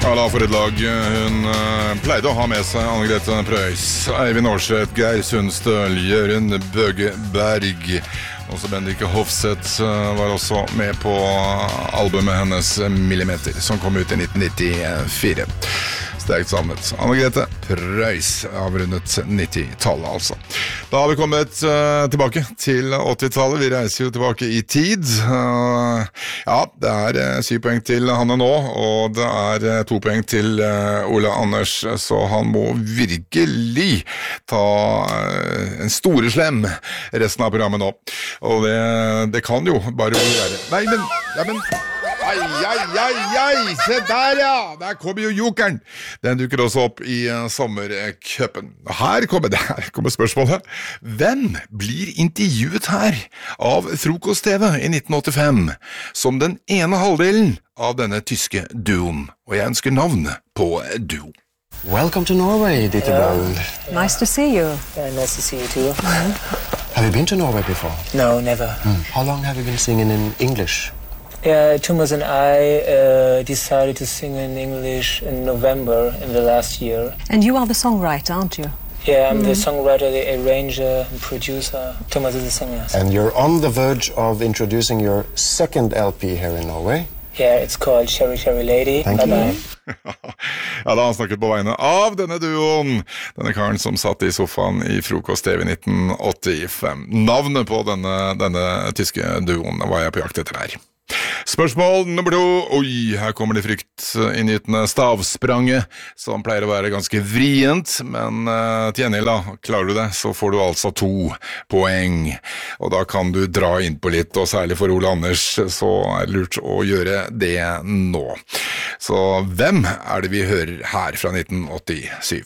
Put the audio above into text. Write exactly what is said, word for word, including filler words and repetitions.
Alla for et lag. Hun uh, pleide å ha med seg Anne-Grete Preus, Eivind Aarseth, Geir Sundstøl, Jørund Bøgeberg. Også Benedike Hofseth uh, var også med på albumet hennes Millimeter, som kom ut i nitten nittifire. Sterkt savnet. Anne-Grete Preus avrundet nitti-tallet, altså. Da har vi kommet uh, tilbake til åtti-tallet. Vi reiser jo tilbake i tid. Uh, ja, det er uh, syv poeng til Hanne nå, og det er uh, to poeng til uh, Ole Anders, så han må virkelig ta uh, en store slem resten av programmet nå. Og det, det kan jo bare være. Nei, men... Ja, men... Ai, ai, ai, ai, se der ja, der kommer jo jokeren. Den dukker også opp i uh, sommercupen. Her kommer det, her kommer spørsmålet. Hvem blir intervjuet her av Frokost-TV i nitten åttifem som den ene halvdelen av denne tyske duoen? Og jeg ønsker navn på duo. Welcome to Norway, Dieter Boll. Nice to see you. Yeah, nice to see you too. Have you been to Norway before? No, never. Mm. How long have you been singing in English? Yeah, Thomas and I uh, decided to sing in English in November in the last year. And you are the songwriter, aren't you? Yeah, I'm mm. the songwriter, the arranger, and producer. Thomas is the singer. And you're on the verge of introducing your second L P here in Norway. Yeah, it's called Cherry Cherry Lady. Thank Bye-bye. Ja, da har han snakket på vegne av denne duoen, denne karen som satt i sofaen i Frokost-TV i nitten åttifem. Navnet på denne, denne tyske duoen var jeg på jakt etter her. Spørsmål nummer to. Oi, her kommer det fryktinngytende stavspranget, som pleier å være ganske vrient, men uh, til gjengjeld da, klarer du det, så får du altså to poeng. Og da kan du dra inn på litt, og særlig for Ole Anders, så er det lurt å gjøre det nå. Så hvem er det vi hører her fra nitten åttisyv?